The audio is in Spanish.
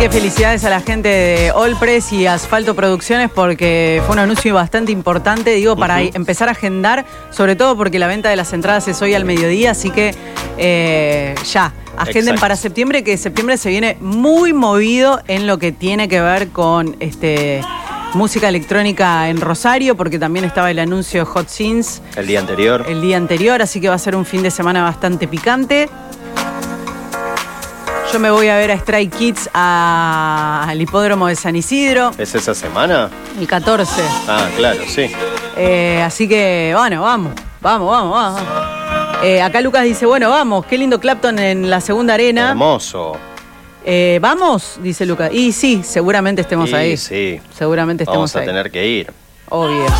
Qué felicidades a la gente de Allpress y Asfalto Producciones porque fue un anuncio bastante importante, digo, para empezar a agendar, sobre todo porque la venta de las entradas es hoy al mediodía, así que ya, agenden para septiembre, que septiembre se viene muy movido en lo que tiene que ver con música electrónica en Rosario, porque también estaba el anuncio de Hot Scenes. El día anterior, así que va a ser un fin de semana bastante picante. Yo me voy a ver a Stray Kids al hipódromo de San Isidro. ¿Es esa semana? El 14. Ah, claro, sí. Así que, bueno, vamos. Acá Lucas dice, bueno, vamos, qué lindo Clapton en la segunda arena. Hermoso. ¿Vamos? Dice Lucas. Y sí, seguramente estemos ahí. Sí. Seguramente estemos ahí. Vamos a tener que ir. Obvio.